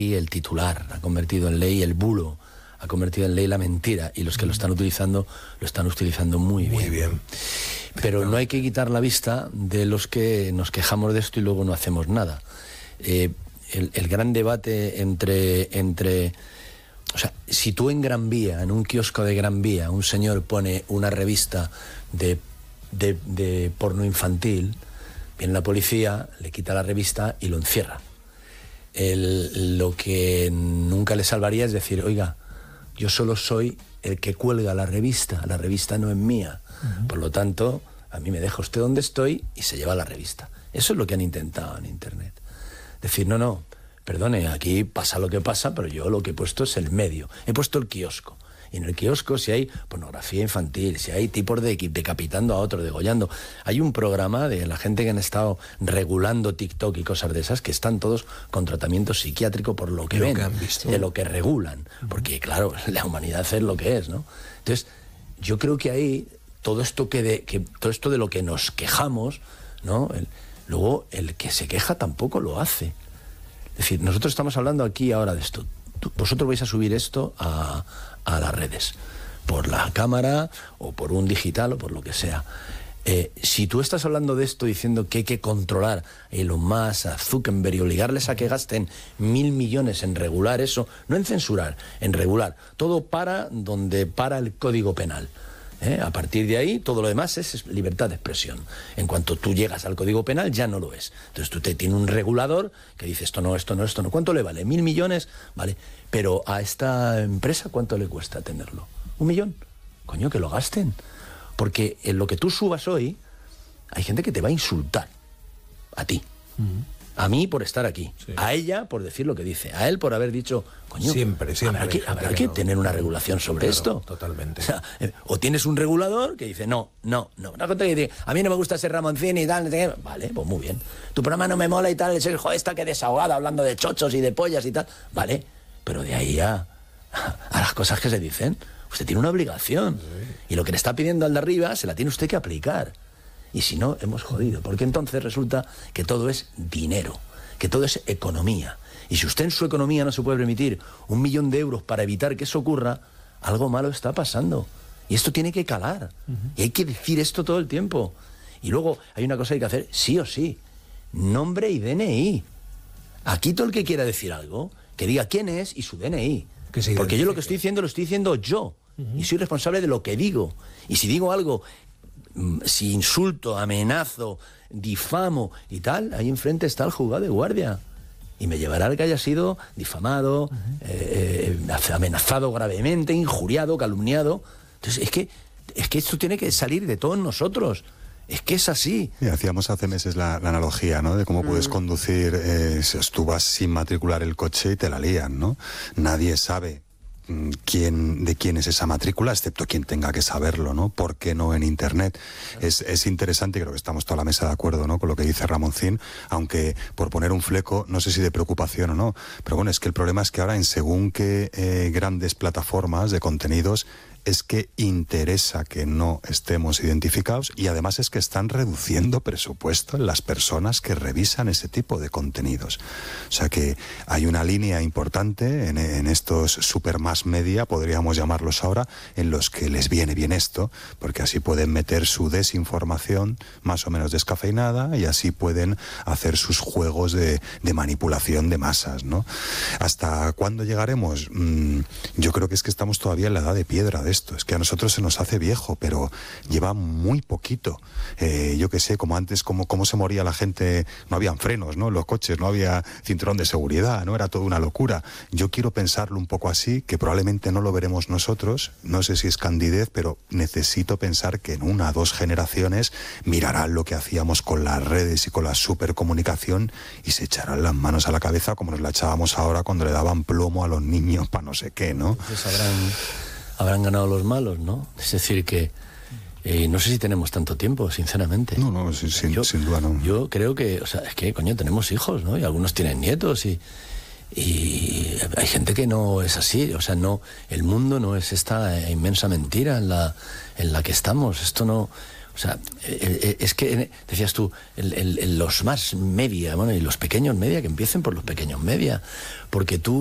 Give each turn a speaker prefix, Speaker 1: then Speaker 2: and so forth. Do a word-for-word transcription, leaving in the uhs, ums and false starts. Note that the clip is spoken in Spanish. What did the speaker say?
Speaker 1: Y el titular ha convertido en ley el bulo, ha convertido en ley la mentira, y los que lo están utilizando, lo están utilizando muy bien.
Speaker 2: Muy bien.
Speaker 1: Pero no hay que quitar la vista de los que nos quejamos de esto y luego no hacemos nada. Eh, el, el gran debate entre, entre... O sea, si tú en Gran Vía, en un kiosco de Gran Vía, un señor pone una revista de, de, de porno infantil, viene la policía, le quita la revista y lo encierra. El, lo que nunca le salvaría es decir, oiga, yo solo soy el que cuelga la revista, la revista no es mía. Uh-huh. Por lo tanto, a mí me deja usted donde estoy y se lleva la revista. Eso es lo que han intentado en Internet. Decir, no, no, perdone, aquí pasa lo que pasa, pero yo lo que he puesto es el medio. He puesto el kiosco. Y en el kiosco, si hay pornografía infantil, si hay tipos de decapitando a otros, degollando. Hay un programa de la gente que han estado regulando TikTok y cosas de esas, que están todos con tratamiento psiquiátrico por lo que
Speaker 2: lo
Speaker 1: ven,
Speaker 2: que han visto.
Speaker 1: De lo que regulan. Uh-huh. Porque, claro, la humanidad es lo que es, ¿no? Entonces, yo creo que ahí, todo esto, que de, que, todo esto de lo que nos quejamos, ¿no? El, luego, el que se queja tampoco lo hace. Es decir, nosotros estamos hablando aquí ahora de esto. Vosotros vais a subir esto a, a las redes, por la cámara o por un digital o por lo que sea. Eh, si tú estás hablando de esto diciendo que hay que controlar a Elon Musk, a Zuckerberg y obligarles a que gasten mil millones en regular eso, no en censurar, en regular, todo para donde para el Código Penal. ¿Eh? A partir de ahí, todo lo demás es libertad de expresión. En cuanto tú llegas al Código Penal, ya no lo es. Entonces tú te tienes un regulador que dice esto no, esto no, esto no. ¿Cuánto le vale? ¿Mil millones? Vale. Pero a esta empresa, ¿cuánto le cuesta tenerlo? ¿Un millón? Coño, que lo gasten. Porque en lo que tú subas hoy, hay gente que te va a insultar. A ti. Uh-huh. A mí por estar aquí, sí. A ella por decir lo que dice, a él por haber dicho, coño,
Speaker 2: siempre, siempre
Speaker 1: habrá que, habrá que, que no. tener una regulación sobre
Speaker 2: claro,
Speaker 1: esto.
Speaker 2: Totalmente.
Speaker 1: O sea, eh, o tienes un regulador que dice, no, no, no, no, a mí no me gusta ser Ramoncín y tal, vale, pues muy bien. Tu programa no me mola y tal, es el joder, esta que desahogada hablando de chochos y de pollas y tal, vale, pero de ahí a, a las cosas que se dicen, usted tiene una obligación. Sí. Y lo que le está pidiendo al de arriba se la tiene usted que aplicar. Y si no, hemos jodido, porque entonces resulta que todo es dinero, que todo es economía. Y si usted en su economía no se puede permitir un millón de euros para evitar que eso ocurra, algo malo está pasando. Y esto tiene que calar. Uh-huh. Y hay que decir esto todo el tiempo. Y luego hay una cosa que hay que hacer, sí o sí. Nombre y D N I. Aquí todo el que quiera decir algo, que diga quién es y su D N I. Porque yo lo que estoy diciendo lo estoy diciendo yo. Uh-huh. Y soy responsable de lo que digo. Y si digo algo, si insulto, amenazo, difamo y tal, ahí enfrente está el juzgado de guardia y me llevará el que haya sido difamado, uh-huh. eh, eh, amenazado gravemente, injuriado, calumniado. Entonces es que es que esto tiene que salir de todos nosotros. Es que es así.
Speaker 3: Y hacíamos hace meses la, la analogía, ¿no? De cómo mm. puedes conducir, eh, tú vas sin matricular el coche y te la lían, ¿no? Nadie sabe quién, de quién es esa matrícula, excepto quien tenga que saberlo, ¿no? ¿Por qué no en Internet? Es, es interesante, y creo que estamos toda la mesa de acuerdo, ¿no? Con lo que dice Ramoncín, aunque por poner un fleco, no sé si de preocupación o no, pero bueno, es que el problema es que ahora en según qué eh, grandes plataformas de contenidos es que interesa que no estemos identificados y además es que están reduciendo presupuesto en las personas que revisan ese tipo de contenidos. O sea que hay una línea importante en, en estos super mass media, podríamos llamarlos ahora, en los que les viene bien esto, porque así pueden meter su desinformación más o menos descafeinada y así pueden hacer sus juegos de, de manipulación de masas, ¿no? ¿Hasta cuándo llegaremos? Mm, yo creo que es que estamos todavía en la edad de piedra de esto. Es que a nosotros se nos hace viejo, pero lleva muy poquito. Eh, yo qué sé, como antes, como, como se moría la gente, no habían frenos, ¿no? En los coches, no había cinturón de seguridad, ¿no? Era toda una locura. Yo quiero pensarlo un poco así, que probablemente no lo veremos nosotros, no sé si es candidez, pero necesito pensar que en una o dos generaciones mirarán lo que hacíamos con las redes y con la supercomunicación y se echarán las manos a la cabeza como nos la echábamos ahora cuando le daban plomo a los niños para no sé qué, ¿no?
Speaker 1: Entonces habrán... habrán ganado los malos, ¿no? Es decir que eh, no sé si tenemos tanto tiempo, sinceramente.
Speaker 3: No, no, sin, sin,
Speaker 1: yo,
Speaker 3: sin duda no.
Speaker 1: Yo creo que, o sea, es que, coño, tenemos hijos, ¿no? Y algunos tienen nietos y, y hay gente que no es así, o sea, no, el mundo no es esta inmensa mentira en la, en la que estamos. Esto no, o sea, eh, eh, es que, decías tú, el, el, el, los más media, bueno, y los pequeños media, que empiecen por los pequeños media, porque tú